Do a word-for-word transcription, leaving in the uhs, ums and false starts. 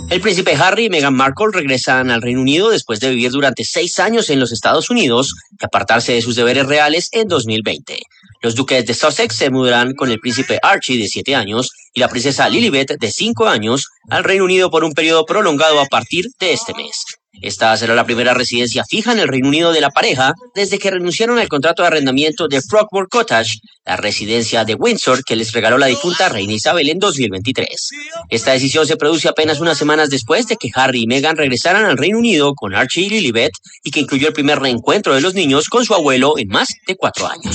El príncipe Harry y Meghan Markle regresan al Reino Unido después de vivir durante seis años en los Estados Unidos y apartarse de sus deberes reales en dos mil veinte. Los duques de Sussex se mudarán con el príncipe Archie, de siete años, y la princesa Lilibet, de cinco años, al Reino Unido por un periodo prolongado a partir de este mes. Esta será la primera residencia fija en el Reino Unido de la pareja desde que renunciaron al contrato de arrendamiento de Frogmore Cottage, la residencia de Windsor que les regaló la difunta reina Isabel en dos mil veintitrés. Esta decisión se produce apenas unas semanas después de que Harry y Meghan regresaran al Reino Unido con Archie y Lilibet y que incluyó el primer reencuentro de los niños con su abuelo en más de cuatro años.